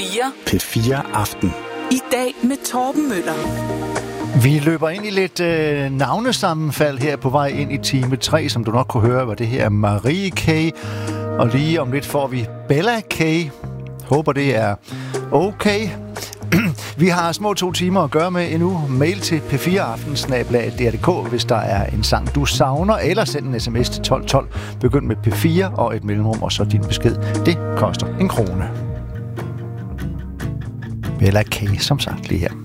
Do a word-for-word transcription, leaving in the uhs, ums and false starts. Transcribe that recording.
fire. P fire Aften. I dag med Torben Møller. Vi løber ind i lidt øh, navnesammenfald her på vej ind i time tre, som du nok kunne høre, var det her Marie K. Og lige om lidt får vi Bella K. Håber det er okay. Vi har små to timer at gøre med endnu. Mail til p fire aften snabel-a d r punktum d k, hvis der er en sang, du savner, eller send en sms til tolv tolv. Begynd med P fire og et mellemrum, og så din besked. Det koster en krone. Bella K, som sagt lige her.